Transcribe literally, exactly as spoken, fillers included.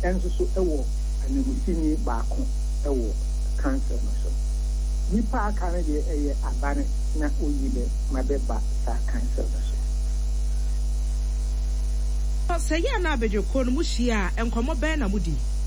enso so ewo anemutini baako ewo cancer no so nipa aka ne de eye abane na oyibe mabeba sa cancer no so say ya na bejo ko no muhia enkomo ben na mudi